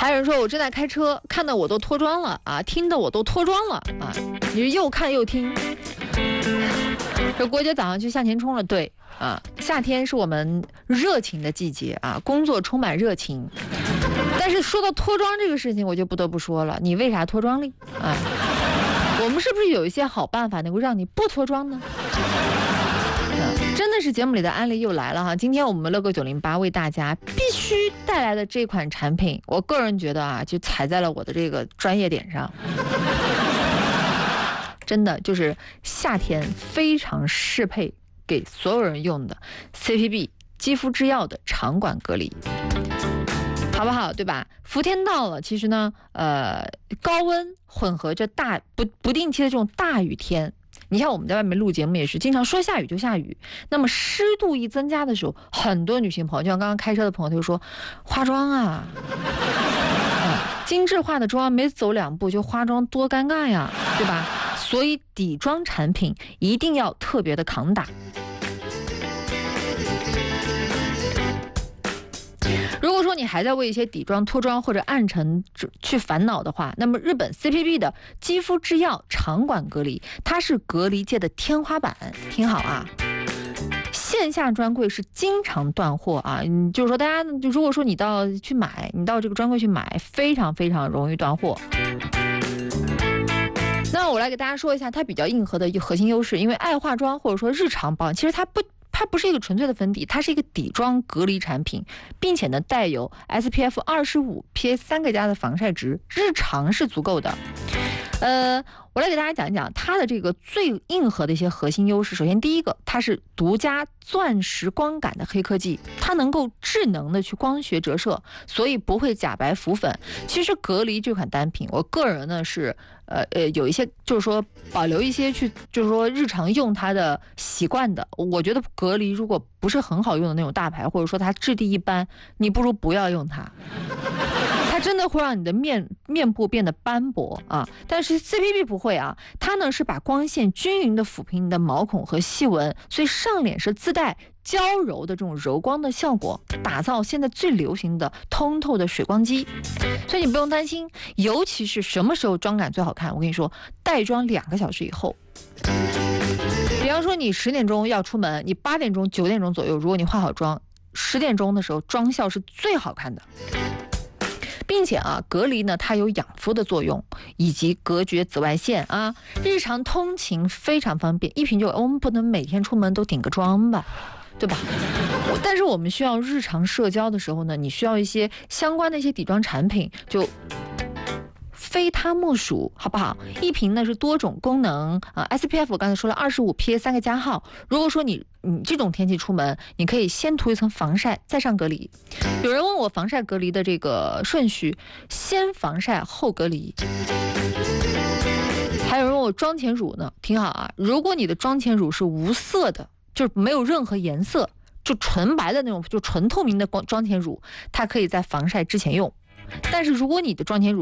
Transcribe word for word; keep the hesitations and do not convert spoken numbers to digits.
还有人说我正在开车，看的我都脱妆了啊，听的我都脱妆了啊，你是又看又听。这郭姐早上去向前冲了，对啊，夏天是我们热情的季节啊，工作充满热情。但是说到脱妆这个事情，我就不得不说了，你为啥脱妆哩？啊，我们是不是有一些好办法能够让你不脱妆呢？真的是节目里的案例又来了哈！今天我们乐购九零八为大家必须带来的这款产品，我个人觉得啊，就踩在了我的这个专业点上。真的就是夏天非常适配给所有人用的 C P B 肌肤之钥的场馆隔离，好不好？对吧？伏天到了，其实呢，呃，高温混合着大不不定期的这种大雨天。你像我们在外面录节目也是经常说下雨就下雨，那么湿度一增加的时候，很多女性朋友，就像刚刚开车的朋友，他就说化妆啊，啊精致化的妆没走两步就化妆多尴尬呀，对吧？所以底妆产品一定要特别的抗打。如果说你还在为一些底妆、脱妆或者暗沉去烦恼的话，那么日本 C P B 的肌肤之钥场馆隔离，它是隔离界的天花板，听好啊！线下专柜是经常断货啊，嗯，就是说大家如果说你到去买，你到这个专柜去买，非常非常容易断货。那我来给大家说一下它比较硬核的核心优势，因为爱化妆或者说日常保养，其实它不。它不是一个纯粹的粉底，它是一个底妆隔离产品，并且呢带有 S P F 二十五 P A 三个加的防晒值，日常是足够的。呃，我来给大家讲一讲它的这个最硬核的一些核心优势。首先，第一个，它是独家钻石光感的黑科技，它能够智能的去光学折射，所以不会假白浮粉。其实隔离这款单品，我个人呢是呃呃有一些就是说保留一些去就是说日常用它的习惯的。我觉得隔离如果不是很好用的那种大牌，或者说它质地一般，你不如不要用它。它真的会让你的面面部变得斑驳啊，但是 C P B 不会啊，它呢是把光线均匀的抚平你的毛孔和细纹，所以上脸是自带娇柔的这种柔光的效果，打造现在最流行的通透的水光肌，所以你不用担心。尤其是什么时候妆感最好看？我跟你说，带妆两个小时以后。比方说你十点钟要出门，你八点钟、九点钟左右，如果你化好妆，十点钟的时候妆效是最好看的。并且啊，隔离呢，它有养肤的作用，以及隔绝紫外线啊，日常通勤非常方便，一瓶就，我们不能每天出门都顶个妆吧，对吧？但是我们需要日常社交的时候呢，你需要一些相关的一些底妆产品，就非它莫属，好不好？一瓶呢是多种功能啊 ，S P F 我刚才说了二十五 P A 三个加号。如果说你你这种天气出门，你可以先涂一层防晒，再上隔离。有人问我防晒隔离的这个顺序，先防晒后隔离。还有人问我妆前乳呢，挺好啊。如果你的妆前乳是无色的，就是没有任何颜色，就纯白的那种，就纯透明的光妆前乳，它可以在防晒之前用。但是如果你的妆前乳